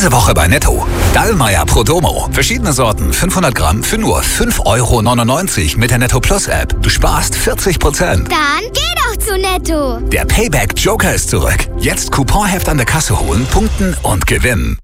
Diese Woche bei Netto. Dallmayr Pro Domo. Verschiedene Sorten, 500 Gramm für nur 5,99 € mit der Netto Plus App. Du sparst 40%. Dann geh doch zu Netto. Der Payback Joker ist zurück. Jetzt Couponheft an der Kasse holen, punkten und gewinnen.